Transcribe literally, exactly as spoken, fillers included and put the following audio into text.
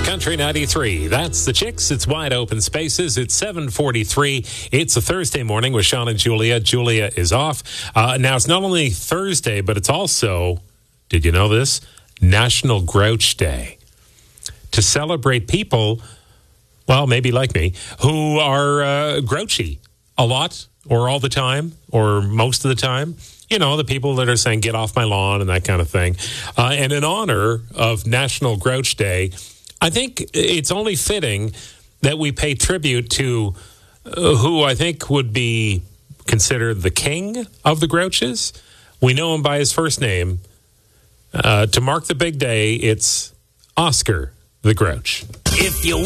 Country ninety-three. That's the Chicks. It's Wide Open Spaces. It's seven forty-three. It's a Thursday morning with Sean and Julia. Julia is off. Uh, now, it's not only Thursday, but it's also, did you know this? National Grouch Day. To celebrate people, well, maybe like me, who are uh, grouchy a lot or all the time or most of the time. You know, the people that are saying, get off my lawn and that kind of thing. Uh, and in honor of National Grouch Day, I think it's only fitting that we pay tribute to uh, who I think would be considered the king of the Grouches. We know him by his first name. Uh, to mark the big day, it's Oscar the Grouch. If you